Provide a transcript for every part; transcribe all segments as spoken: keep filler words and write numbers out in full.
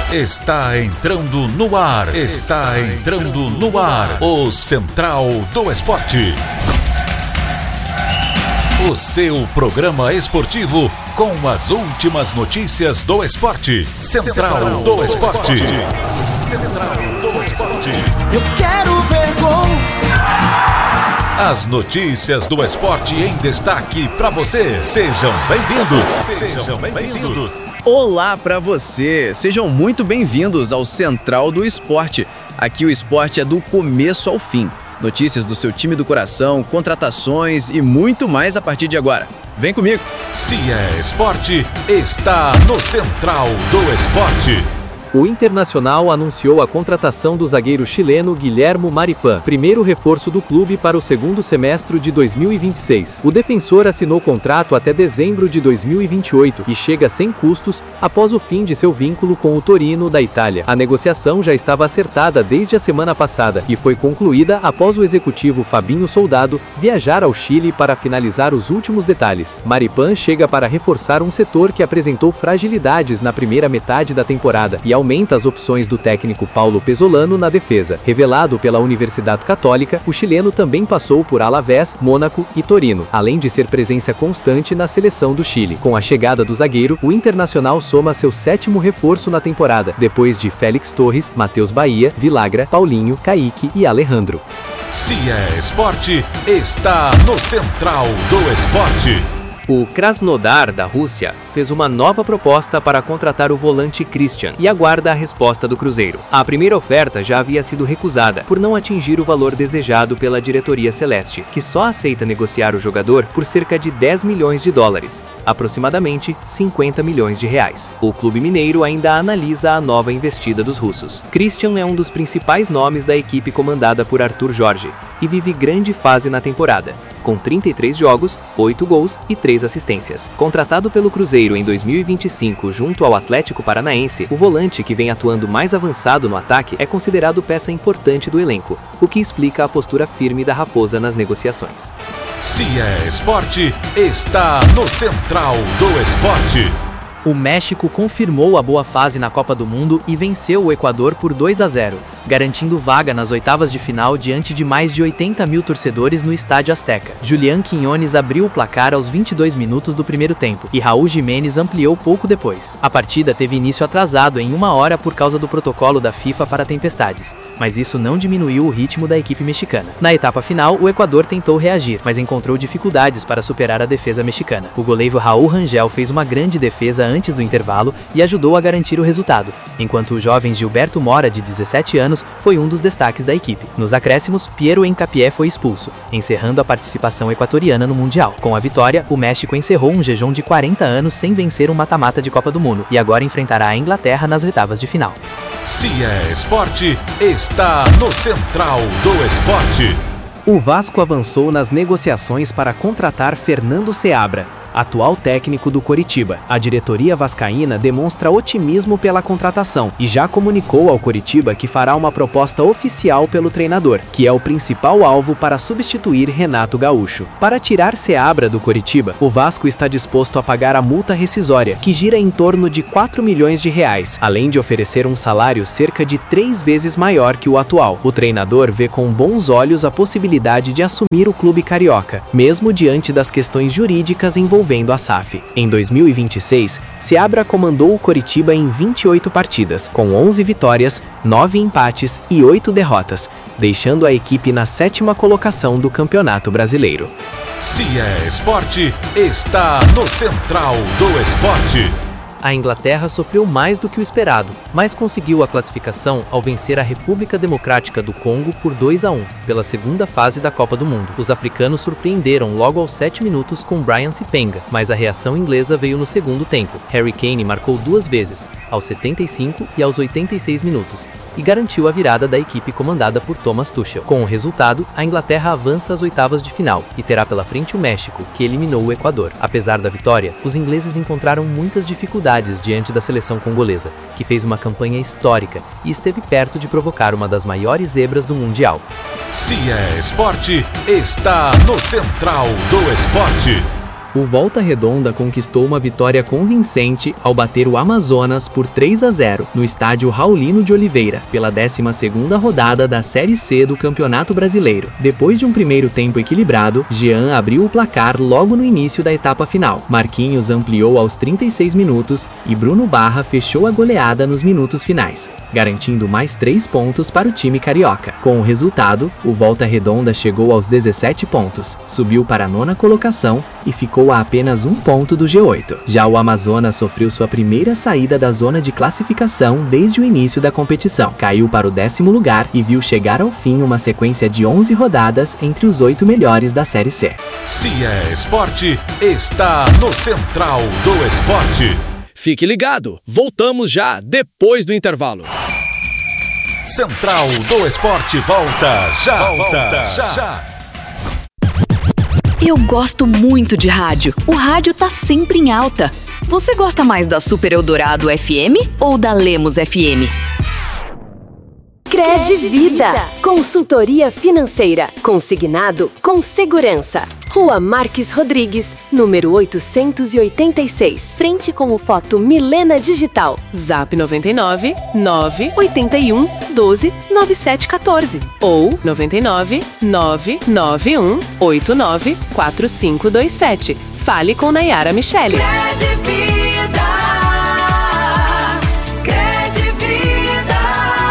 Está entrando no ar. Está entrando no ar. O Central do Esporte. O seu programa esportivo com as últimas notícias do esporte. Central do Esporte. Central do Esporte. Eu quero ver gol. As notícias do esporte em destaque para você. Sejam bem-vindos. Sejam bem-vindos. Olá para você. Sejam muito bem-vindos ao Central do Esporte. Aqui o esporte é do começo ao fim. Notícias do seu time do coração, contratações e muito mais a partir de agora. Vem comigo. Se é esporte, está no Central do Esporte. O Internacional anunciou a contratação do zagueiro chileno Guilhermo Maripán, primeiro reforço do clube para o segundo semestre de dois mil e vinte e seis. O defensor assinou contrato até dezembro de dois mil e vinte e oito e chega sem custos após o fim de seu vínculo com o Torino da Itália. A negociação já estava acertada desde a semana passada e foi concluída após o executivo Fabinho Soldado viajar ao Chile para finalizar os últimos detalhes. Maripán chega para reforçar um setor que apresentou fragilidades na primeira metade da temporada e aumenta as opções do técnico Paulo Pesolano na defesa. Revelado pela Universidade Católica, o chileno também passou por Alavés, Mônaco e Torino, além de ser presença constante na seleção do Chile. Com a chegada do zagueiro, o Internacional soma seu sétimo reforço na temporada, depois de Félix Torres, Matheus Bahia, Vilagra, Paulinho, Kaique e Alejandro. Se é esporte, está no Central do Esporte. O Krasnodar, da Rússia, fez uma nova proposta para contratar o volante Christian e aguarda a resposta do Cruzeiro. A primeira oferta já havia sido recusada, por não atingir o valor desejado pela diretoria celeste, que só aceita negociar o jogador por cerca de dez milhões de dólares, aproximadamente cinquenta milhões de reais. O clube mineiro ainda analisa a nova investida dos russos. Christian é um dos principais nomes da equipe comandada por Arthur Jorge e vive grande fase na temporada, com trinta e três jogos, oito gols e três assistências. Contratado pelo Cruzeiro em dois mil e vinte e cinco junto ao Atlético Paranaense, o volante, que vem atuando mais avançado no ataque, é considerado peça importante do elenco, o que explica a postura firme da Raposa nas negociações. Se é esporte, está no Central do Esporte. O México confirmou a boa fase na Copa do Mundo e venceu o Equador por dois a zero, garantindo vaga nas oitavas de final diante de mais de oitenta mil torcedores no Estádio Azteca. Julián Quiñones abriu o placar aos vinte e dois minutos do primeiro tempo e Raúl Jiménez ampliou pouco depois. A partida teve início atrasado em uma hora por causa do protocolo da FIFA para tempestades, mas isso não diminuiu o ritmo da equipe mexicana. Na etapa final, o Equador tentou reagir, mas encontrou dificuldades para superar a defesa mexicana. O goleiro Raúl Rangel fez uma grande defesa antes do intervalo e ajudou a garantir o resultado, enquanto o jovem Gilberto Mora, de dezessete anos, foi um dos destaques da equipe. Nos acréscimos, Piero Hincapié foi expulso, encerrando a participação equatoriana no Mundial. Com a vitória, o México encerrou um jejum de quarenta anos sem vencer um mata-mata de Copa do Mundo e agora enfrentará a Inglaterra nas oitavas de final. Se é esporte, está no Central do Esporte. O Vasco avançou nas negociações para contratar Fernando Seabra, atual técnico do Coritiba. A diretoria vascaína demonstra otimismo pela contratação e já comunicou ao Coritiba que fará uma proposta oficial pelo treinador, que é o principal alvo para substituir Renato Gaúcho. Para tirar Seabra do Coritiba, o Vasco está disposto a pagar a multa rescisória, que gira em torno de quatro milhões de reais, além de oferecer um salário cerca de três vezes maior que o atual. O treinador vê com bons olhos a possibilidade de assumir o clube carioca, mesmo diante das questões jurídicas envolvidas envolvendo a S A F. Em dois mil e vinte e seis, Seabra comandou o Coritiba em vinte e oito partidas, com onze vitórias, nove empates e oito derrotas, deixando a equipe na sétima colocação do Campeonato Brasileiro. Se é esporte, está no Central do Esporte. A Inglaterra sofreu mais do que o esperado, mas conseguiu a classificação ao vencer a República Democrática do Congo por dois a um, pela segunda fase da Copa do Mundo. Os africanos surpreenderam logo aos sete minutos com Brian Sipenga, mas a reação inglesa veio no segundo tempo. Harry Kane marcou duas vezes, aos setenta e cinco e aos oitenta e seis minutos, e garantiu a virada da equipe comandada por Thomas Tuchel. Com o resultado, a Inglaterra avança às oitavas de final e terá pela frente o México, que eliminou o Equador. Apesar da vitória, os ingleses encontraram muitas dificuldades diante da seleção congolesa, que fez uma campanha histórica e esteve perto de provocar uma das maiores zebras do Mundial. Se é esporte, está no Central do Esporte. O Volta Redonda conquistou uma vitória convincente ao bater o Amazonas por três a zero no estádio Raulino de Oliveira, pela décima segunda rodada da Série C do Campeonato Brasileiro. Depois de um primeiro tempo equilibrado, Jean abriu o placar logo no início da etapa final. Marquinhos ampliou aos trinta e seis minutos e Bruno Barra fechou a goleada nos minutos finais, garantindo mais três pontos para o time carioca. Com o resultado, o Volta Redonda chegou aos dezessete pontos, subiu para a nona colocação e ficou a apenas um ponto do G oito. Já o Amazonas sofreu sua primeira saída da zona de classificação desde o início da competição. Caiu para o décimo lugar e viu chegar ao fim uma sequência de onze rodadas entre os oito melhores da Série C. Se é esporte, está no Central do Esporte. Fique ligado, voltamos já depois do intervalo. Central do Esporte volta já, volta já. já. Eu gosto muito de rádio. O rádio tá sempre em alta. Você gosta mais da Super Eldorado F M ou da Lemos F M? Credvida, consultoria financeira, consignado com segurança. Rua Marques Rodrigues, número oitocentos e oitenta e seis, frente com o Foto Milena Digital. Zap noventa e nove, nove oito um, doze, nove sete um quatro ou noventa e nove, nove nove um, oito nove, quatro cinco dois sete. Fale com Nayara Michele. Credvida, Credvida.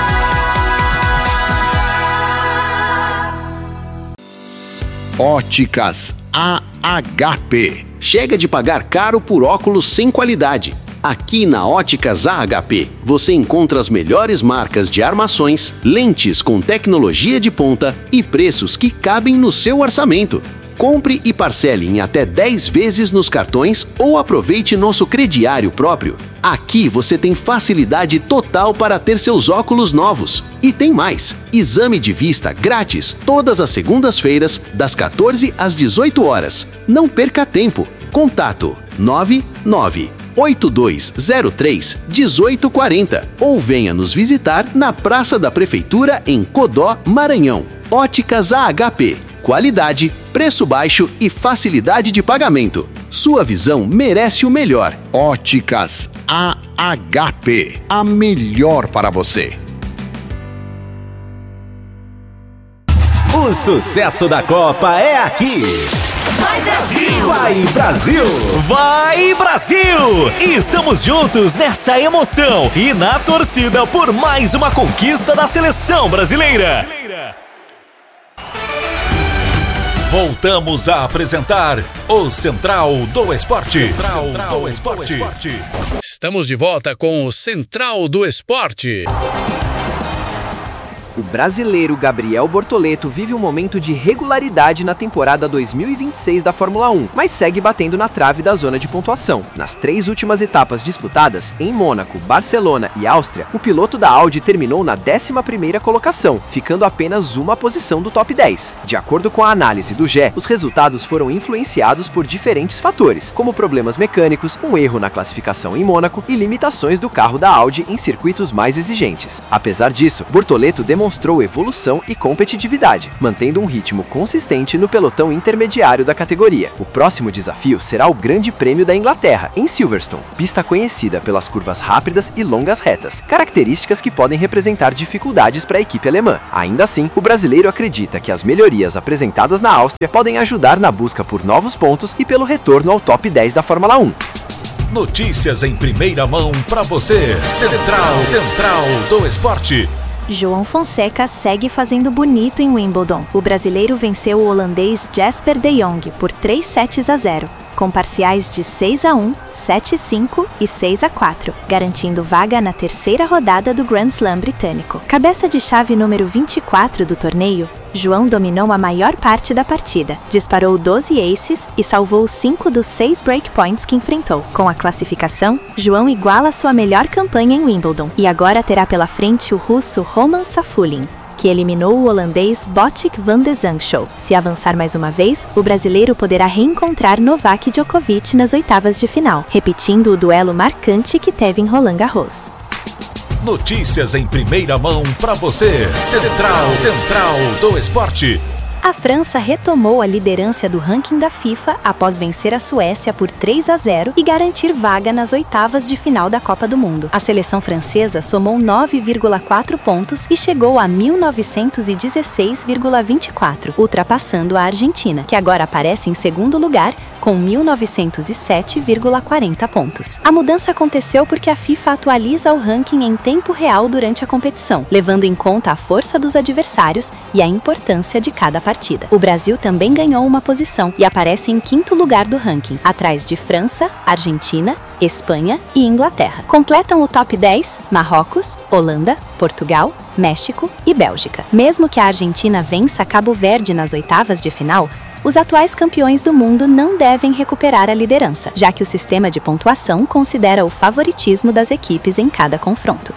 Óticas A H P. Chega de pagar caro por óculos sem qualidade. Aqui na Óticas A H P, você encontra as melhores marcas de armações, lentes com tecnologia de ponta e preços que cabem no seu orçamento. Compre e parcele em até dez vezes nos cartões ou aproveite nosso crediário próprio. Aqui você tem facilidade total para ter seus óculos novos. E tem mais! Exame de vista grátis todas as segundas-feiras, das quatorze às dezoito horas. Não perca tempo. Contato nove nove oito dois zero três um oito quatro zero ou venha nos visitar na Praça da Prefeitura em Codó, Maranhão. Óticas A H P. Qualidade, preço baixo e facilidade de pagamento. Sua visão merece o melhor. Óticas A H P. A melhor para você. O sucesso da Copa é aqui. Vai Brasil! Vai Brasil! Vai Brasil! Estamos juntos nessa emoção e na torcida por mais uma conquista da seleção brasileira. Voltamos a apresentar o Central do Esporte. Central, Central do Esporte. Esporte. Estamos de volta com o Central do Esporte. O brasileiro Gabriel Bortoleto vive um momento de regularidade na temporada dois mil e vinte e seis da Fórmula um, mas segue batendo na trave da zona de pontuação. Nas três últimas etapas disputadas, em Mônaco, Barcelona e Áustria, o piloto da Audi terminou na décima primeira colocação, ficando apenas uma posição do top dez. De acordo com a análise do G E, os resultados foram influenciados por diferentes fatores, como problemas mecânicos, um erro na classificação em Mônaco e limitações do carro da Audi em circuitos mais exigentes. Apesar disso, Bortoleto demonstrou demonstrou evolução e competitividade, mantendo um ritmo consistente no pelotão intermediário da categoria. O próximo desafio será o Grande Prêmio da Inglaterra, em Silverstone, pista conhecida pelas curvas rápidas e longas retas, características que podem representar dificuldades para a equipe alemã. Ainda assim, o brasileiro acredita que as melhorias apresentadas na Áustria podem ajudar na busca por novos pontos e pelo retorno ao top dez da Fórmula um. Notícias em primeira mão para você. Central, Central do Esporte. João Fonseca segue fazendo bonito em Wimbledon. O brasileiro venceu o holandês Jasper de Jong por três sets a zero, com parciais de seis a um, sete a cinco e seis a quatro, garantindo vaga na terceira rodada do Grand Slam britânico. Cabeça de chave número vinte e quatro do torneio, João dominou a maior parte da partida, disparou doze aces e salvou cinco dos seis breakpoints que enfrentou. Com a classificação, João iguala sua melhor campanha em Wimbledon e agora terá pela frente o russo Roman Safulin, que eliminou o holandês Botic van de Zandschulp. Se avançar mais uma vez, o brasileiro poderá reencontrar Novak Djokovic nas oitavas de final, repetindo o duelo marcante que teve em Roland Garros. Notícias em primeira mão para você. Central, Central do Esporte. A França retomou a liderança do ranking da FIFA após vencer a Suécia por três a zero e garantir vaga nas oitavas de final da Copa do Mundo. A seleção francesa somou nove vírgula quatro pontos e chegou a mil novecentos e dezesseis vírgula vinte e quatro, ultrapassando a Argentina, que agora aparece em segundo lugar com mil novecentos e sete vírgula quarenta pontos. A mudança aconteceu porque a FIFA atualiza o ranking em tempo real durante a competição, levando em conta a força dos adversários e a importância de cada partida. O Brasil também ganhou uma posição e aparece em quinto lugar do ranking, atrás de França, Argentina, Espanha e Inglaterra. Completam o top dez Marrocos, Holanda, Portugal, México e Bélgica. Mesmo que a Argentina vença Cabo Verde nas oitavas de final, os atuais campeões do mundo não devem recuperar a liderança, já que o sistema de pontuação considera o favoritismo das equipes em cada confronto.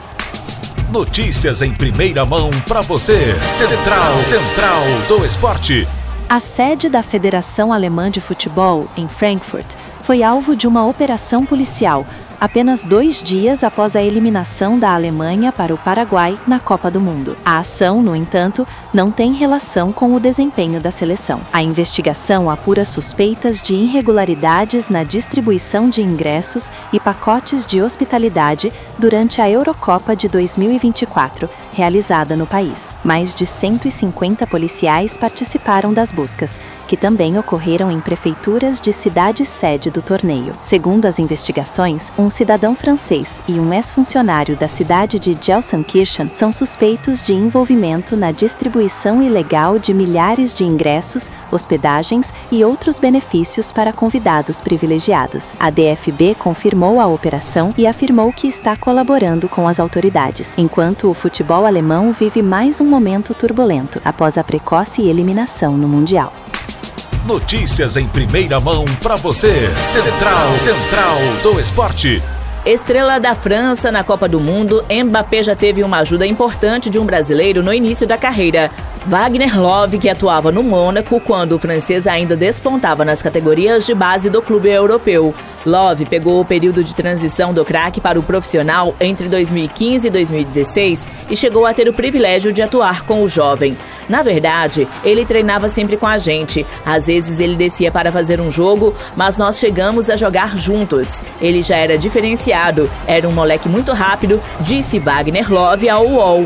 Notícias em primeira mão para você. Central, Central do Esporte. A sede da Federação Alemã de Futebol, em Frankfurt, foi alvo de uma operação policial, apenas dois dias após a eliminação da Alemanha para o Paraguai na Copa do Mundo. A ação, no entanto, não tem relação com o desempenho da seleção. A investigação apura suspeitas de irregularidades na distribuição de ingressos e pacotes de hospitalidade durante a Eurocopa de dois mil e vinte e quatro, realizada no país. Mais de cento e cinquenta policiais participaram das buscas, que também ocorreram em prefeituras de cidades-sede do torneio. Segundo as investigações, um cidadão francês e um ex-funcionário da cidade de Gelsenkirchen são suspeitos de envolvimento na distribuição ilegal de milhares de ingressos, hospedagens e outros benefícios para convidados privilegiados. A D F B confirmou a operação e afirmou que está colaborando com as autoridades, enquanto o futebol alemão vive mais um momento turbulento após a precoce eliminação no Mundial. Notícias em primeira mão para você. Central, Central do Esporte. Estrela da França na Copa do Mundo, Mbappé já teve uma ajuda importante de um brasileiro no início da carreira. Wagner Love, que atuava no Mônaco quando o francês ainda despontava nas categorias de base do clube europeu. Love pegou o período de transição do craque para o profissional entre dois mil e quinze e dois mil e dezesseis e chegou a ter o privilégio de atuar com o jovem. Na verdade, ele treinava sempre com a gente. Às vezes ele descia para fazer um jogo, mas nós chegamos a jogar juntos. Ele já era diferenciado, era um moleque muito rápido, disse Wagner Love ao U O L.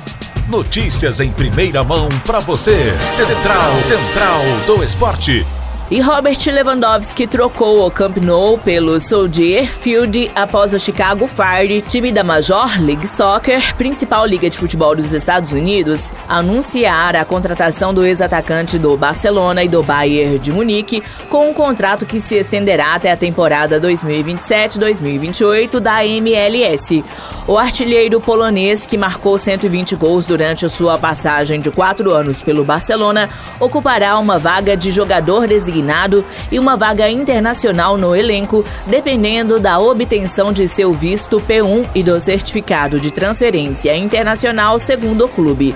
Notícias em primeira mão para você. Central, Central do Esporte. E Robert Lewandowski trocou o Camp Nou pelo Soldier Field após o Chicago Fire, time da Major League Soccer, principal liga de futebol dos Estados Unidos, anunciar a contratação do ex-atacante do Barcelona e do Bayern de Munique com um contrato que se estenderá até a temporada dois mil e vinte e sete dois mil e vinte e oito da M L S. O artilheiro polonês, que marcou cento e vinte gols durante a sua passagem de quatro anos pelo Barcelona, ocupará uma vaga de jogador designado e uma vaga internacional no elenco, dependendo da obtenção de seu visto P um e do certificado de transferência internacional, segundo o clube.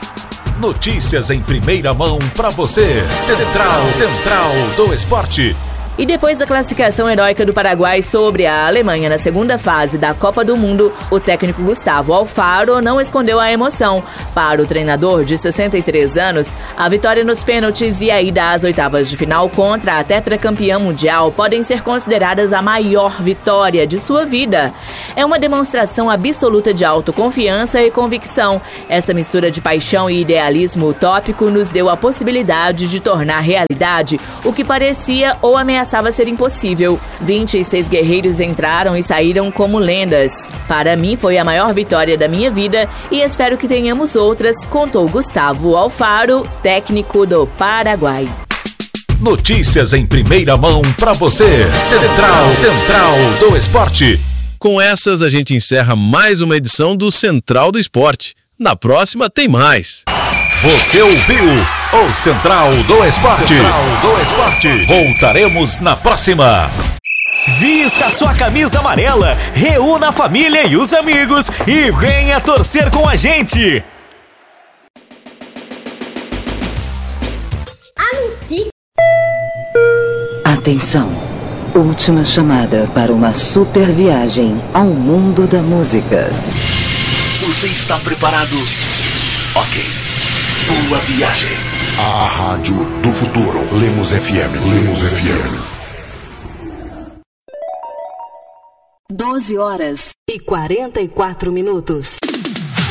Notícias em primeira mão para você. Central, Central do Esporte. E depois da classificação heróica do Paraguai sobre a Alemanha na segunda fase da Copa do Mundo, o técnico Gustavo Alfaro não escondeu a emoção. Para o treinador de sessenta e três anos, a vitória nos pênaltis e a ida às oitavas de final contra a tetracampeã mundial podem ser consideradas a maior vitória de sua vida. É uma demonstração absoluta de autoconfiança e convicção. Essa mistura de paixão e idealismo utópico nos deu a possibilidade de tornar realidade o que parecia ou ameaçava Passava a ser impossível. vinte e seis guerreiros entraram e saíram como lendas. Para mim foi a maior vitória da minha vida e espero que tenhamos outras, contou Gustavo Alfaro, técnico do Paraguai. Notícias em primeira mão para você. Central, Central do Esporte. Com essas a gente encerra mais uma edição do Central do Esporte. Na próxima tem mais. Você ouviu o Central do Esporte. Central do Esporte. Voltaremos na próxima. Vista sua camisa amarela, reúna a família e os amigos e venha torcer com a gente. Anuncie. Atenção. Última chamada para uma super viagem ao mundo da música. Você está preparado? Ok. Boa viagem. A rádio do futuro. Lemos F M. Lemos F M. doze horas e quarenta e quatro minutos.